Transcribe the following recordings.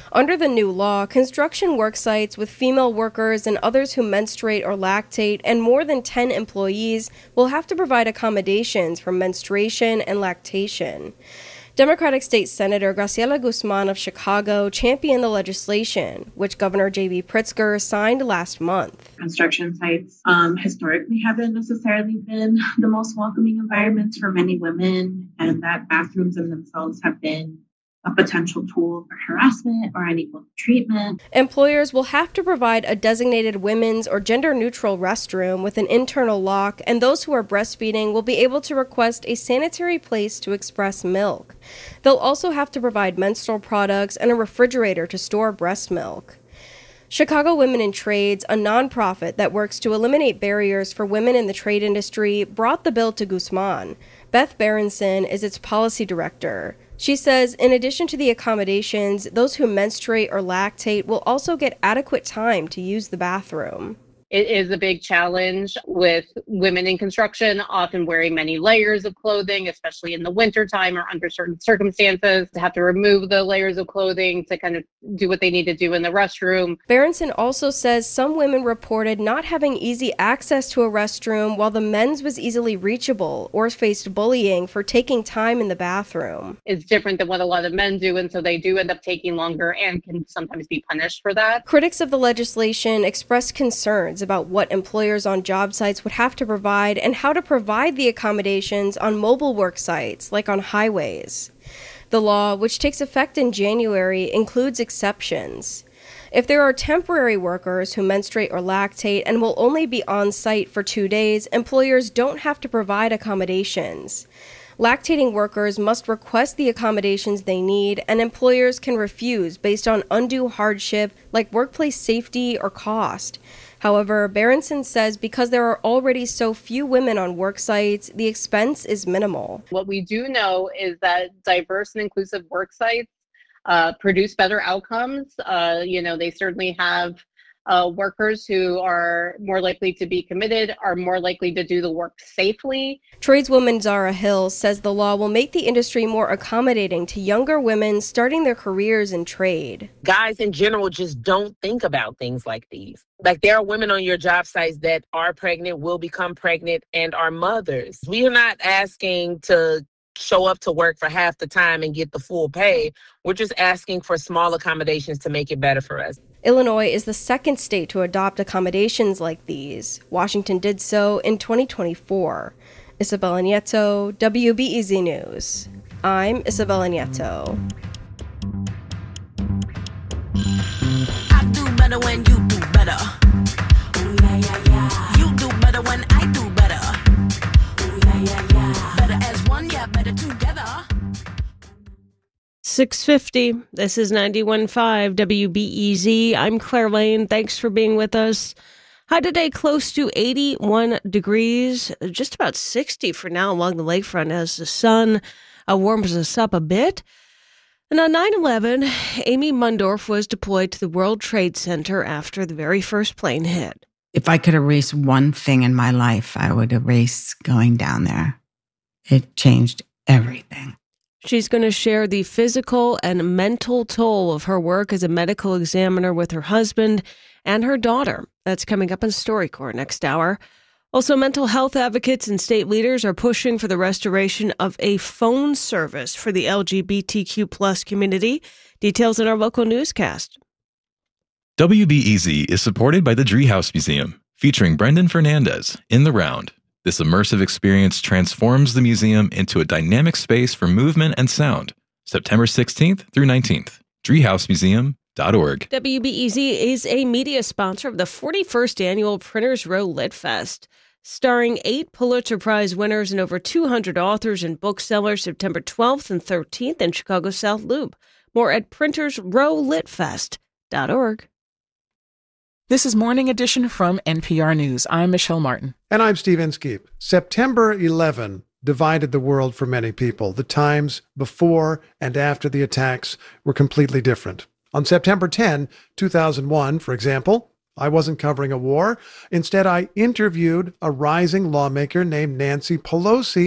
Under the new law, construction work sites with female workers and others who menstruate or lactate and more than 10 employees will have to provide accommodations for menstruation and lactation. Democratic State Senator Graciela Guzman of Chicago championed the legislation, which Governor J.B. Pritzker signed last month. Construction sites historically haven't necessarily been the most welcoming environments for many women, and that bathrooms in themselves have been a potential tool for harassment or unequal treatment. Employers will have to provide a designated women's or gender-neutral restroom with an internal lock, and those who are breastfeeding will be able to request a sanitary place to express milk. They'll also have to provide menstrual products and a refrigerator to store breast milk. Chicago Women in Trades, a nonprofit that works to eliminate barriers for women in the trade industry, brought the bill to Guzman. Beth Berenson is its policy director. She says, in addition to the accommodations, those who menstruate or lactate will also get adequate time to use the bathroom. It is a big challenge with women in construction, often wearing many layers of clothing, especially in the wintertime or under certain circumstances, to have to remove the layers of clothing to kind of do what they need to do in the restroom. Berenson also says some women reported not having easy access to a restroom while the men's was easily reachable or faced bullying for taking time in the bathroom. It's different than what a lot of men do, and so they do end up taking longer and can sometimes be punished for that. Critics of the legislation expressed concerns about what employers on job sites would have to provide and how to provide the accommodations on mobile work sites, like on highways. The law, which takes effect in January, includes exceptions. If there are temporary workers who menstruate or lactate and will only be on site for 2 days, employers don't have to provide accommodations. Lactating workers must request the accommodations they need, and employers can refuse based on undue hardship like workplace safety or cost. However, Berenson says because there are already so few women on work sites, the expense is minimal. What we do know is that diverse and inclusive work sites produce better outcomes. They certainly have workers who are more likely to be committed, are more likely to do the work safely. Tradeswoman Zara Hill says the law will make the industry more accommodating to younger women starting their careers in trade. Guys in general just don't think about things like these. Like, there are women on your job sites that are pregnant, will become pregnant, and are mothers. We are not asking to show up to work for half the time and get the full pay. We're just asking for small accommodations to make it better for us. Illinois is the second state to adopt accommodations like these. Washington did so in 2024. Isabella Nieto, WBEZ News. I'm Isabella Nieto. I do better when you do better. Ooh, yeah, yeah, yeah. You do better when I do better. Ooh, yeah, yeah, yeah. Better as one, yeah, better together. 6:50. This is 91.5 WBEZ. I'm Claire Lane. Thanks for being with us. High today, close to 81 degrees, just about 60 for now along the lakefront as the sun warms us up a bit. And on 9/11, Amy Mundorf was deployed to the World Trade Center after the very first plane hit. If I could erase one thing in my life, I would erase going down there. It changed everything. She's going to share the physical and mental toll of her work as a medical examiner with her husband and her daughter. That's coming up in StoryCorps next hour. Also, mental health advocates and state leaders are pushing for the restoration of a phone service for the LGBTQ plus community. Details in our local newscast. WBEZ is supported by the Driehaus Museum, featuring Brendan Fernandez in The Round. This immersive experience transforms the museum into a dynamic space for movement and sound. September 16th through 19th. DriehausMuseum.org. WBEZ is a media sponsor of the 41st annual Printers Row Lit Fest, starring 8 Pulitzer Prize winners and over 200 authors and booksellers, September 12th and 13th in Chicago South Loop. More at printersrowlitfest.org. This is Morning Edition from NPR News. I'm Michelle Martin. And I'm Steve Inskeep. September 11 divided the world for many people. The times before and after the attacks were completely different. On September 10, 2001, for example, I wasn't covering a war. Instead, I interviewed a rising lawmaker named Nancy Pelosi,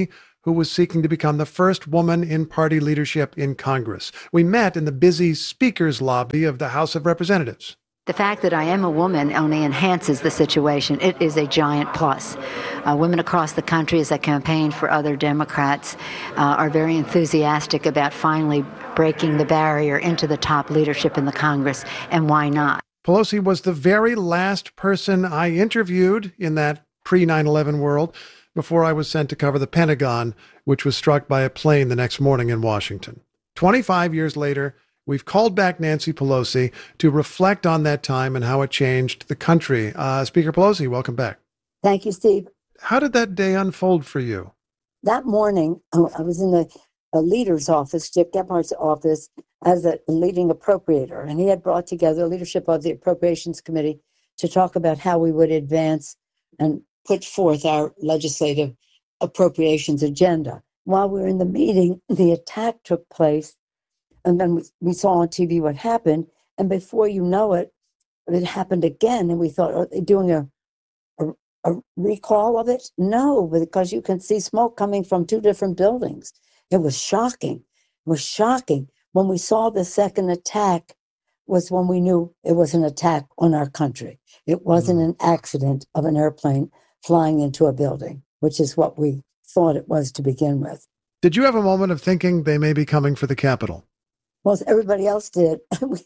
who was seeking to become the first woman in party leadership in Congress. We met in the busy speaker's lobby of the House of Representatives. The fact that I am a woman only enhances the situation. It is a giant plus. Women across the country, as I campaign for other Democrats, are very enthusiastic about finally breaking the barrier into the top leadership in the Congress, and why not? Pelosi was the very last person I interviewed in that pre-9/11 world before I was sent to cover the Pentagon, which was struck by a plane the next morning in Washington. 25 years later, we've called back Nancy Pelosi to reflect on that time and how it changed the country. Speaker Pelosi, welcome back. Thank you, Steve. How did that day unfold for you? That morning, I was in the leader's office, Chip Gephardt's office, as a leading appropriator. And he had brought together leadership of the Appropriations Committee to talk about how we would advance and put forth our legislative appropriations agenda. While we were in the meeting, the attack took place. And then we saw on TV what happened. And before you know it, it happened again. And we thought, are they doing a recall of it? No, because you can see smoke coming from two different buildings. It was shocking. It was shocking. When we saw the second attack was when we knew it was an attack on our country. It wasn't an accident of an airplane flying into a building, which is what we thought it was to begin with. Did you have a moment of thinking they may be coming for the Capitol? Well, everybody else did.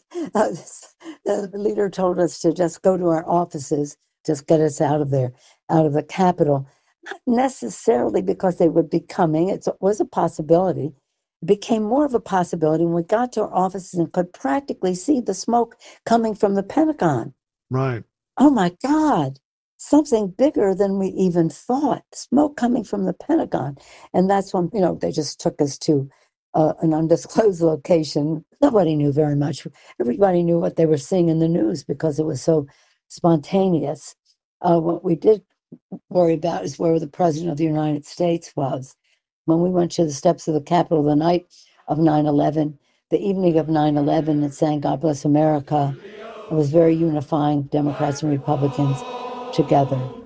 The leader told us to just go to our offices, just get us out of there, out of the Capitol. Not necessarily because they would be coming. It was a possibility. It became more of a possibility when we got to our offices and could practically see the smoke coming from the Pentagon. Right. Oh, my God. Something bigger than we even thought. Smoke coming from the Pentagon. And that's when, they just took us to an undisclosed location. Nobody knew very much. Everybody knew what they were seeing in the news because it was so spontaneous. What we did worry about is where the President of the United States was. When we went to the steps of the Capitol the night of 9/11, the evening of 9/11, and sang God Bless America, it was very unifying, Democrats and Republicans together.